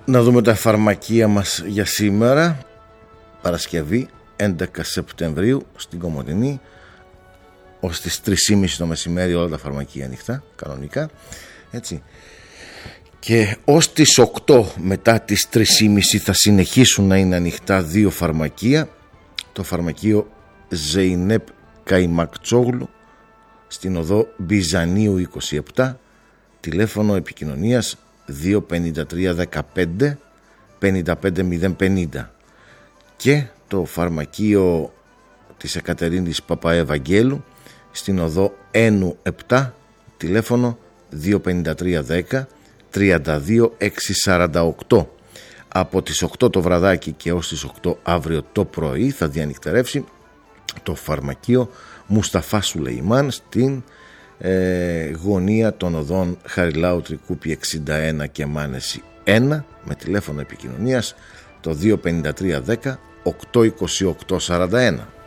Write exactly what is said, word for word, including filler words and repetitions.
Να δούμε τα φαρμακεία μας για σήμερα. Παρασκευή έντεκα Σεπτεμβρίου στην Κομοτηνή. Ως τις τρεις και μισή το μεσημέρι όλα τα φαρμακεία ανοιχτά, κανονικά. Έτσι. Και ως τις οκτώ μετά τις τρεις και μισή θα συνεχίσουν να είναι ανοιχτά δύο φαρμακεία. Το φαρμακείο Ζεϊνέπ Καϊμακτσόγλου στην οδό Μπιζανίου είκοσι επτά, τηλέφωνο επικοινωνίας δύο πέντε τρία δεκαπέντε πενήντα πέντε μηδέν πενήντα, και το φαρμακείο της Εκατερίνης Παπαευαγγέλου στην οδό Ένου επτά, τηλέφωνο δύο πέντε τρία δέκα τριάντα δύο εξακόσια σαράντα οκτώ. Από τις οκτώ το βραδάκι και ως τις οκτώ αύριο το πρωί θα διανυκτερεύσει το φαρμακείο Μουσταφά Σουλεϊμάν στην ε, γωνία των οδών Χαριλάου Τρικούπη εξήντα ένα και Μάνεση ένα, με τηλέφωνο επικοινωνίας το δύο πέντε τρία δέκα οκτώ είκοσι οκτώ σαράντα ένα.